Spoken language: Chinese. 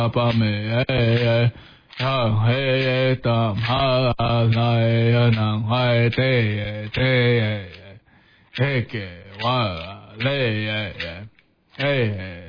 pa me ya he tam ha la nang hai te ke wa le